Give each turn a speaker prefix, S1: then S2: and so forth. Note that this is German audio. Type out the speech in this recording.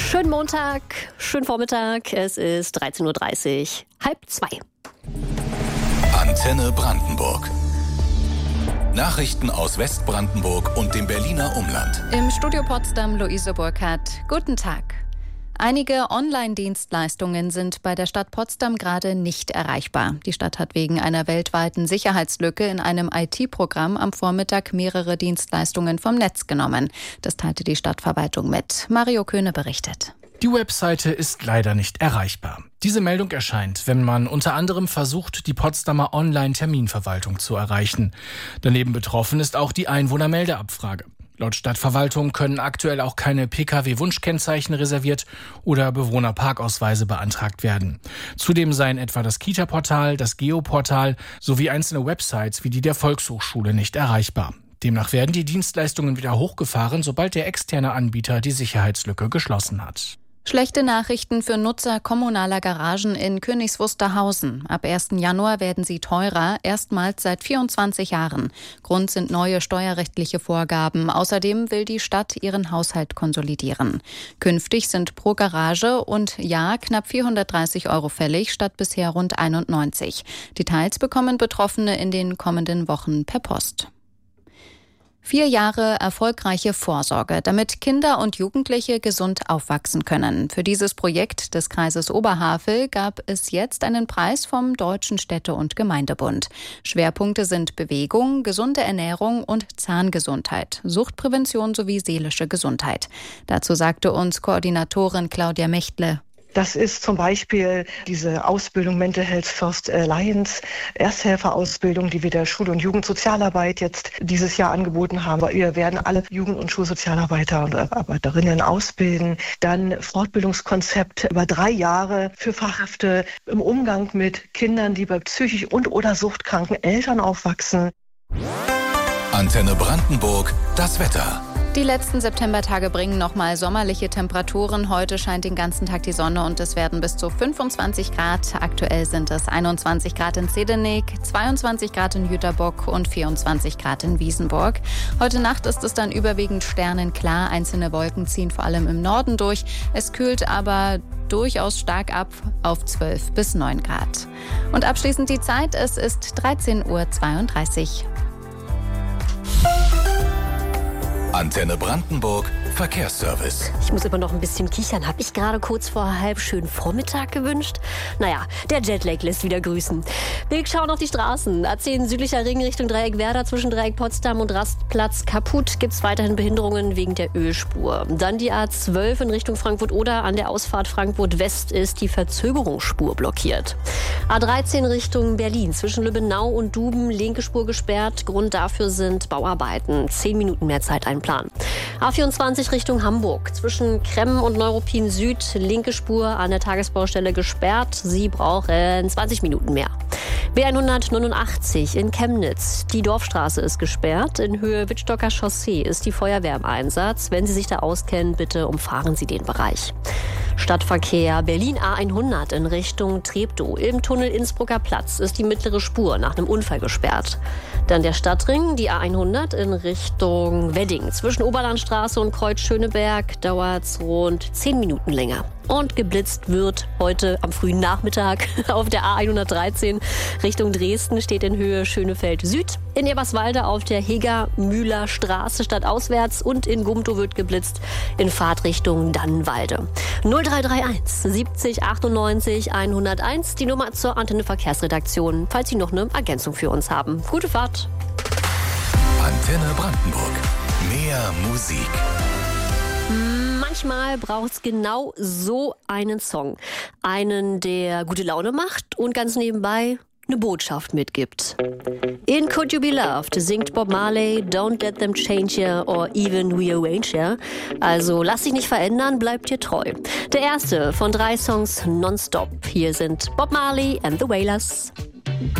S1: Schönen Montag, schönen Vormittag. Es ist 13.30 Uhr, 1:30.
S2: Antenne Brandenburg. Nachrichten aus Westbrandenburg und dem Berliner Umland.
S3: Im Studio Potsdam Luise Burkhardt. Guten Tag. Einige Online-Dienstleistungen sind bei der Stadt Potsdam gerade nicht erreichbar. Die Stadt hat wegen einer weltweiten Sicherheitslücke in einem IT-Programm am Vormittag mehrere Dienstleistungen vom Netz genommen. Das teilte die Stadtverwaltung mit. Mario Köhne berichtet.
S4: Die Webseite ist leider nicht erreichbar. Diese Meldung erscheint, wenn man unter anderem versucht, die Potsdamer Online-Terminverwaltung zu erreichen. Daneben betroffen ist auch die Einwohnermeldeabfrage. Laut Stadtverwaltung können aktuell auch keine Pkw-Wunschkennzeichen reserviert oder Bewohnerparkausweise beantragt werden. Zudem seien etwa das Kita-Portal, das Geoportal sowie einzelne Websites wie die der Volkshochschule nicht erreichbar. Demnach werden die Dienstleistungen wieder hochgefahren, sobald der externe Anbieter die Sicherheitslücke geschlossen hat.
S3: Schlechte Nachrichten für Nutzer kommunaler Garagen in Königs Wusterhausen. Ab 1. Januar werden sie teurer, erstmals seit 24 Jahren. Grund sind neue steuerrechtliche Vorgaben. Außerdem will die Stadt ihren Haushalt konsolidieren. Künftig sind pro Garage und Jahr knapp 430 € fällig, statt bisher rund 91. Details bekommen Betroffene in den kommenden Wochen per Post. 4 Jahre erfolgreiche Vorsorge, damit Kinder und Jugendliche gesund aufwachsen können. Für dieses Projekt des Kreises Oberhavel gab es jetzt einen Preis vom Deutschen Städte- und Gemeindebund. Schwerpunkte sind Bewegung, gesunde Ernährung und Zahngesundheit, Suchtprävention sowie seelische Gesundheit. Dazu sagte uns Koordinatorin Claudia Mechtle.
S5: Das ist zum Beispiel diese Ausbildung Mental Health First Alliance, Ersthelferausbildung, die wir der Schul- und Jugendsozialarbeit jetzt dieses Jahr angeboten haben. Wir werden alle Jugend- und Schulsozialarbeiter und Arbeiterinnen ausbilden. Dann Fortbildungskonzept über 3 Jahre für Fachkräfte im Umgang mit Kindern, die bei psychisch und oder suchtkranken Eltern aufwachsen.
S2: Antenne Brandenburg, das Wetter.
S3: Die letzten Septembertage bringen nochmal sommerliche Temperaturen. Heute scheint den ganzen Tag die Sonne und es werden bis zu 25 Grad. Aktuell sind es 21 Grad in Zedenik, 22 Grad in Jüterbock und 24 Grad in Wiesenburg. Heute Nacht ist es dann überwiegend sternenklar. Einzelne Wolken ziehen vor allem im Norden durch. Es kühlt aber durchaus stark ab auf 12 bis 9 Grad. Und abschließend die Zeit. Es ist 13:32 Uhr.
S2: Antenne Brandenburg, Verkehrsservice.
S1: Ich muss immer noch ein bisschen kichern. Habe ich gerade kurz vor halb schönen Vormittag gewünscht? Naja, der Jetlag lässt wieder grüßen. Wir schauen auf die Straßen. A10 südlicher Ring Richtung Dreieck Werder zwischen Dreieck Potsdam und Rastplatz kaputt. Gibt es weiterhin Behinderungen wegen der Ölspur. Dann die A12 in Richtung Frankfurt-Oder. An der Ausfahrt Frankfurt West ist die Verzögerungsspur blockiert. A13 Richtung Berlin zwischen Lübbenau und Duben. Linke Spur gesperrt. Grund dafür sind Bauarbeiten. 10 Minuten mehr Zeit einplanen. A24 Richtung Hamburg. Zwischen Kremmen und Neuruppin Süd. Linke Spur an der Tagesbaustelle gesperrt. Sie brauchen 20 Minuten mehr. B189 in Chemnitz. Die Dorfstraße ist gesperrt. In Höhe Wittstocker Chaussee ist die Feuerwehr im Einsatz. Wenn Sie sich da auskennen, bitte umfahren Sie den Bereich. Stadtverkehr Berlin A100 in Richtung Treptow. Im Tunnel Innsbrucker Platz ist die mittlere Spur nach einem Unfall gesperrt. Dann der Stadtring, die A100 in Richtung Wedding. Zwischen Oberlandstraße und Kreuz Schöneberg dauert es rund 10 Minuten länger. Und geblitzt wird heute am frühen Nachmittag auf der A113 Richtung Dresden, steht in Höhe Schönefeld Süd. In Eberswalde auf der Heger-Mühler Straße stadtauswärts und in Gumtow wird geblitzt in Fahrtrichtung Dannenwalde. 0331 70 98 101, die Nummer zur Antenne Verkehrsredaktion, falls Sie noch eine Ergänzung für uns haben. Gute Fahrt.
S2: Antenne Brandenburg. Mehr Musik.
S1: Manchmal braucht es genau so einen Song. Einen, der gute Laune macht und ganz nebenbei eine Botschaft mitgibt. In Could You Be Loved singt Bob Marley Don't Let Them Change Ya or Even Rearrange Ya. Also lass dich nicht verändern, bleib dir treu. Der erste von 3 Songs nonstop. Hier sind Bob Marley and the Wailers.